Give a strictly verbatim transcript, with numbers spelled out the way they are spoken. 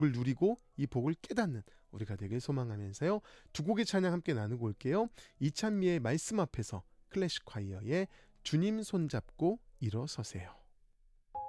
누리고 이 복을 깨닫는 우리가 되길 소망하면서요. 두 곡의 찬양 함께 나누고 올게요. 이찬미의 말씀 앞에서, 클래식 콰이어의 주님 손잡고 일어서세요.